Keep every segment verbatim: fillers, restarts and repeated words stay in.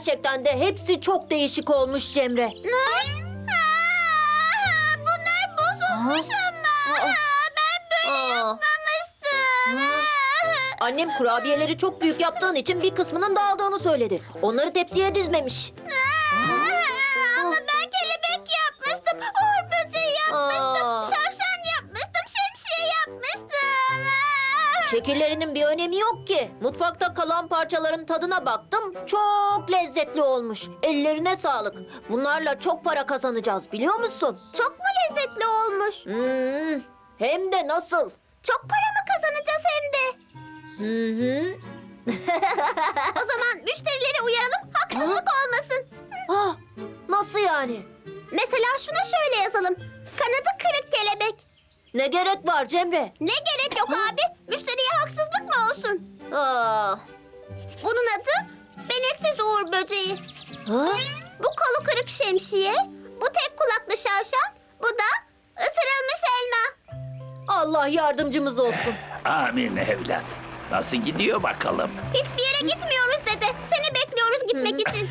Gerçekten de hepsi çok değişik olmuş Cemre. Aa, bunlar bozulmuş ama. Aa. Ben böyle Aa. yapmamıştım. Annem kurabiyeleri çok büyük yaptığın için bir kısmının dağıldığını söyledi. Onları tepsiye dizmemiş. Ama ben kelebek yapmıştım, uğur böceği yapmıştım, Aa. şavşan yapmıştım, şemsiye yapmıştım. Şekillerinin bir önemi yok ki. Mutfakta kalan parçaların tadına baktım. Çok lezzetli olmuş. Ellerine sağlık. Bunlarla çok para kazanacağız biliyor musun? Çok mu lezzetli olmuş? Hmm, hem de nasıl? Çok para mı kazanacağız hem de? Hı hı. O zaman müşterileri uyaralım, haksızlık olmasın. Ah, nasıl yani? Mesela şuna şöyle yazalım. Kanadı kırık kelebek. Ne gerek var Cemre? Ne gerek yok abi? Müşteriye haksızlık mı olsun? Aa, Bunun adı beneksiz uğur böceği. ha? Bu kolu kırık şemsiye, bu tek kulaklı şavşan, bu da ısırılmış elma. Allah yardımcımız olsun. Amin evlat. Nasıl gidiyor bakalım? Hiçbir yere gitmiyoruz dede. Seni bekliyoruz gitmek için.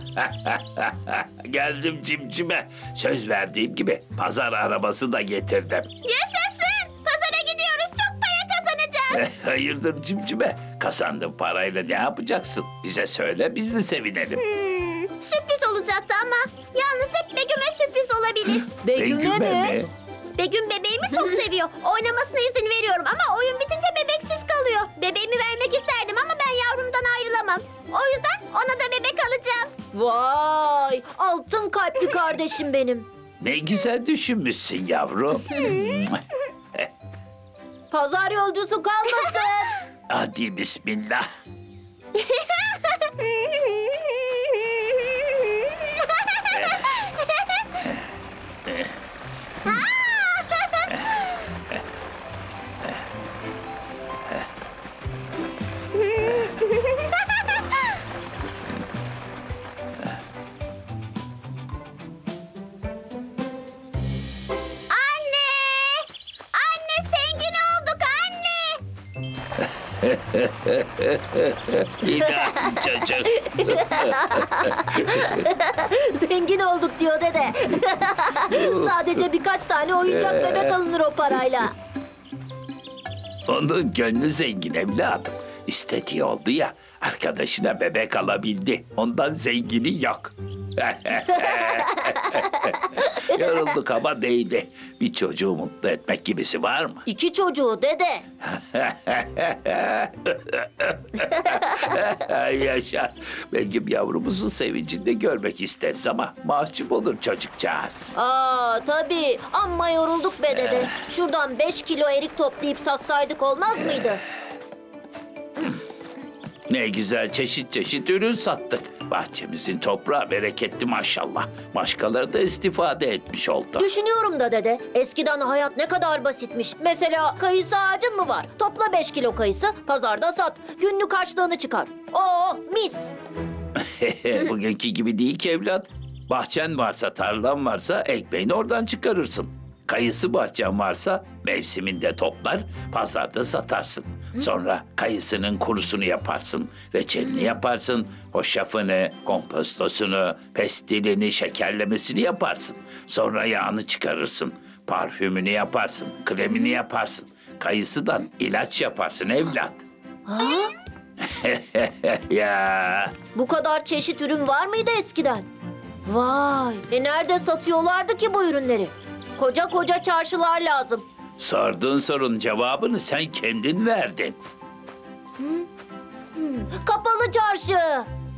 Geldim cimcime. Söz verdiğim gibi pazar arabası da getirdim. Yaşasın! Pazara gidiyoruz, çok para kazanacağız. Hayırdır cimcime? Kazandığın parayla ne yapacaksın? Bize söyle, biz de sevinelim. Hmm, sürpriz olacaktı ama yalnızca Begüm'e sürpriz olabilir. Begüm'e mi? Begüm bebeğimi çok seviyor. Oynamasına izin veriyorum ama oyun bitince bebeksiz kalıyor. Bebeğimi vermek isterdim ama ben yavrumdan ayrılamam. O yüzden ona da bebek alacağım. Vay, altın kalpli kardeşim benim. Ne güzel düşünmüşsün yavrum. Pazar yolcusu kalmasın. Hadi bismillah. Anne! Anne zengin olduk anne! İlahi çocuk. Zengin olduk diyor dede. Sadece birkaç tane oyuncak bebek alınır o parayla. Onun gönlü zengin evladım. İstediği oldu ya, arkadaşına bebek alabildi. Ondan zengini yok. Yorulduk ama değdi. Bir çocuğu mutlu etmek gibisi var mı? İki çocuğu dede. Yaşa. Begüm yavrumuzun sevincini de görmek isteriz ama mahcup olur çocukcağız. Aa tabii. Amma yorulduk be dede. Şuradan beş kilo erik toplayıp satsaydık olmaz mıydı? Ne güzel çeşit çeşit ürün sattık. Bahçemizin toprağı bereketli maşallah. Başkaları da istifade etmiş oldu. Düşünüyorum da dede. Eskiden hayat ne kadar basitmiş. Mesela kayısı ağacın mı var? Topla beş kilo kayısı, pazarda sat. Günlük harçlığını çıkar. Oo mis. Bugünkü gibi değil ki evlat. Bahçen varsa, tarlan varsa ekmeğini oradan çıkarırsın. Kayısı bahçen varsa mevsiminde toplar, pazarda satarsın. Sonra kayısının kurusunu yaparsın, reçelini yaparsın, hoşafını, kompostosunu, pestilini, şekerlemesini yaparsın. Sonra yağını çıkarırsın, parfümünü yaparsın, kremini yaparsın. Kayısıdan ilaç yaparsın evlat. Ha? Ya Bu kadar çeşit ürün var mıydı eskiden? Vay. E nerede satıyorlardı ki bu ürünleri? Koca koca çarşılar lazım. sorduğun sorunun cevabını sen kendin verdin. Kapalı çarşı.